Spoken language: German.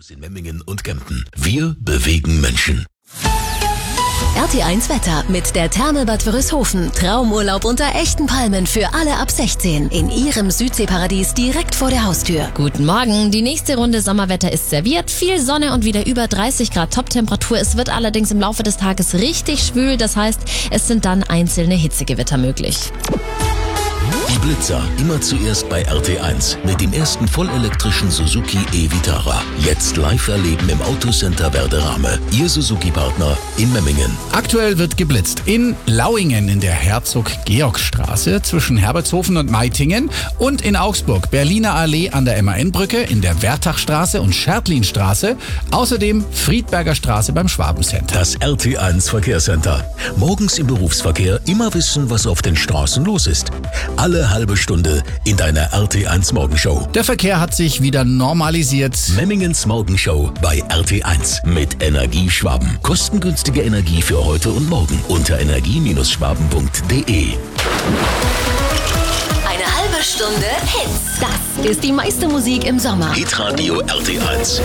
in Memmingen und Kempten. Wir bewegen Menschen. RT1 Wetter mit der Therme-Bad Wörishofen. Traumurlaub unter echten Palmen für alle ab 16. In ihrem Südseeparadies direkt vor der Haustür. Guten Morgen. Die nächste Runde Sommerwetter ist serviert. Viel Sonne und wieder über 30 Grad Toptemperatur. Es wird allerdings im Laufe des Tages richtig schwül. Das heißt, es sind dann einzelne Hitzegewitter möglich. Die Blitzer, immer zuerst bei RT1 mit dem ersten vollelektrischen Suzuki e-Vitara. Jetzt live erleben im Autocenter Werderame. Ihr Suzuki-Partner in Memmingen. Aktuell wird geblitzt in Lauingen in der Herzog-Georg-Straße zwischen Herbertshofen und Meitingen und in Augsburg Berliner Allee an der MAN-Brücke in der Wertachstraße und Schertlinstraße. Außerdem Friedberger Straße beim Schwabencenter. Das RT1 Verkehrscenter. Morgens im Berufsverkehr immer wissen, was auf den Straßen los ist. Alle halbe Stunde in deiner RT1 Morgenshow. Der Verkehr hat sich wieder normalisiert. Memmingens Morgenshow bei RT1 mit Energieschwaben. Kostengünstige Energie für heute und morgen unter energie-schwaben.de. Eine halbe Stunde Hits. Das ist die meiste Musik im Sommer. Hitradio RT1.